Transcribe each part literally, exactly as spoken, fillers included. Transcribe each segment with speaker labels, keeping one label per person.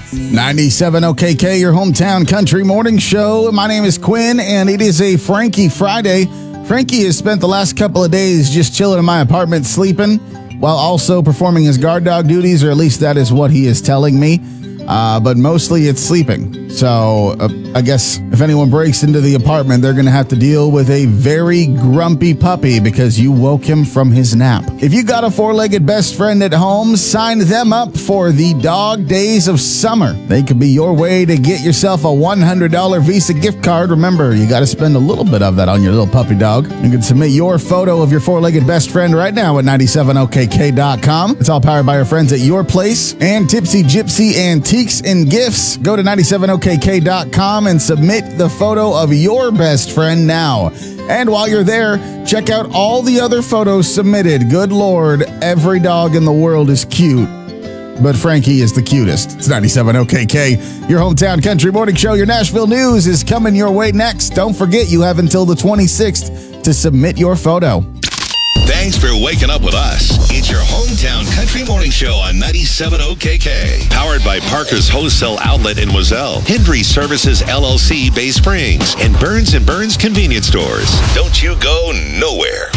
Speaker 1: ninety-seven O K K, your hometown country morning show. My name is Quinn, and it is a Frankie Friday. Frankie has spent the last couple of days just chilling in my apartment sleeping while also performing his guard dog duties, or at least that is what he is telling me. Uh, but mostly it's sleeping. So uh, I guess if anyone breaks into the apartment, they're going to have to deal with a very grumpy puppy because you woke him from his nap. If you got a four-legged best friend at home, sign them up for the Dog Days of Summer. They could be your way to get yourself a one hundred dollars Visa gift card. Remember, you got to spend a little bit of that on your little puppy dog. You can submit your photo of your four-legged best friend right now at ninety-seven O K K dot com. It's all powered by our friends at Your Place and Tipsy Gypsy Antiques and Gifts. Go to ninety-seven O K K dot com and submit the photo of your best friend now. And while you're there, check out all the other photos submitted. Good Lord, every dog in the world is cute, but Frankie is the cutest. It's ninety-seven O K K, your hometown country morning show. Your Nashville news is coming your way next. Don't forget, you have until the twenty-sixth to submit your photo.
Speaker 2: Thanks for waking up with us. It's your hometown country morning show on ninety-seven O K K. Powered by Parker's Wholesale Outlet in Wazelle, Hendry Services L L C Bay Springs, and Burns and Burns Convenience Stores. Don't you go nowhere.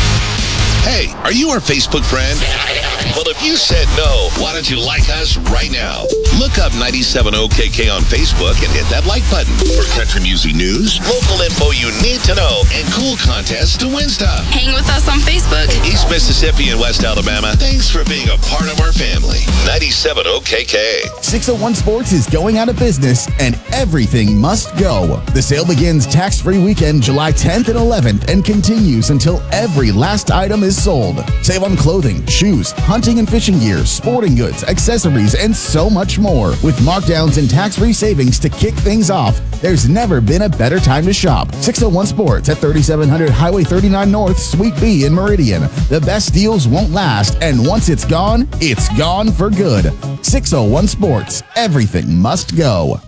Speaker 2: Hey, are you our Facebook friend? Well, if you said no, why don't you like us right now? Look up ninety-seven O K K on Facebook and hit that like button for country music news, local info you need to know, and cool contests to win stuff.
Speaker 3: Hang with us on Facebook.
Speaker 2: East Mississippi and West Alabama, thanks for being a part of our family. ninety-seven O K K.
Speaker 1: six oh one Sports is going out of business, and everything must go. The sale begins tax-free weekend July tenth and eleventh and continues until every last item is sold. Save on clothing, shoes, hunting and fishing gear, sporting goods, accessories, and so much more. With markdowns and tax-free savings to kick things off, there's never been a better time to shop. six oh one Sports at thirty-seven hundred Highway thirty-nine North, Suite B in Meridian. The best deals won't last, and once it's gone, it's gone for good. six oh one Sports. Everything must go.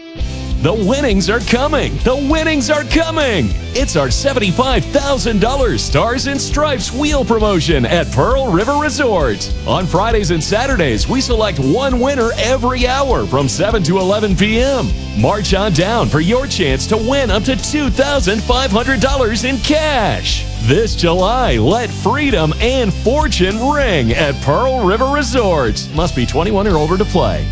Speaker 4: The winnings are coming! The winnings are coming! It's our seventy-five thousand dollars Stars and Stripes wheel promotion at Pearl River Resort. On Fridays and Saturdays, we select one winner every hour from seven to eleven p.m. March on down for your chance to win up to two thousand five hundred dollars in cash. This July, let freedom and fortune ring at Pearl River Resort. Must be twenty-one or older to play.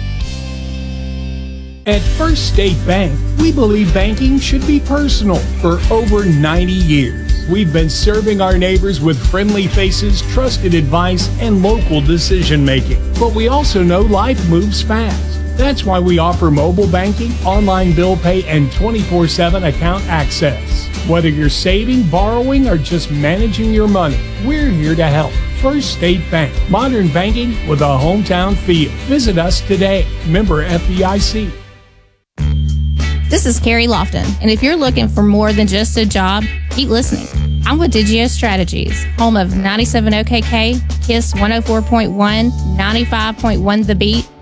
Speaker 5: At First State Bank, we believe banking should be personal. For over ninety years, we've been serving our neighbors with friendly faces, trusted advice, and local decision-making. But we also know life moves fast. That's why we offer mobile banking, online bill pay, and twenty-four seven account access. Whether you're saving, borrowing, or just managing your money, we're here to help. First State Bank, modern banking with a hometown feel. Visit us today. Member F D I C.
Speaker 6: This is Carrie Lofton, and if you're looking for more than just a job, keep listening. I'm with Digio Strategies, home of ninety-seven O K K, KISS one oh four point one, ninety-five point one The Beat,